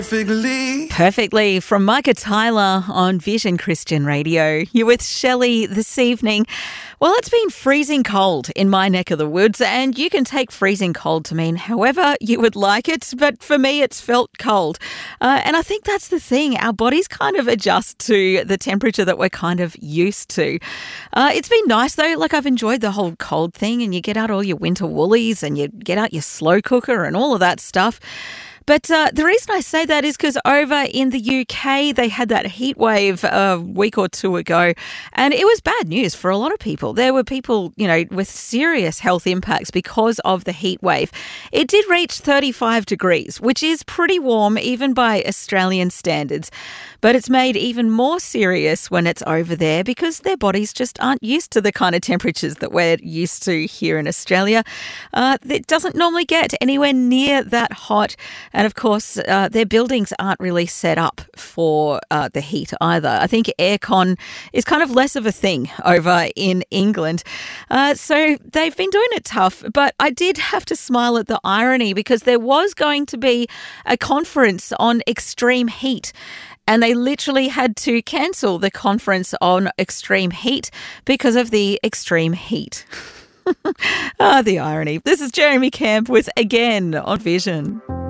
Perfectly from Micah Tyler on Vision Christian Radio. You're with Shelley this evening. Well, it's been freezing cold in my neck of the woods, and you can take freezing cold to mean however you would like it, but for me it's felt cold. And I think that's the thing. Our bodies kind of adjust to the temperature that we're kind of used to. It's been nice though. Like, I've enjoyed the whole cold thing, and you get out all your winter woolies and you get out your slow cooker and all of that stuff. But the reason I say that is because over in the UK, they had that heat wave a week or two ago, and it was bad news for a lot of people. There were people, with serious health impacts because of the heat wave. It did reach 35 degrees, which is pretty warm even by Australian standards. But it's made even more serious when it's over there because their bodies just aren't used to the kind of temperatures that we're used to here in Australia. It doesn't normally get anywhere near that hot. And of course, their buildings aren't really set up for the heat either. I think aircon is kind of less of a thing over in England. So they've been doing it tough. But I did have to smile at the irony because there was going to be a conference on extreme heat. And they literally had to cancel the conference on extreme heat because of the extreme heat. The irony. This is Jeremy Camp with Again on Vision.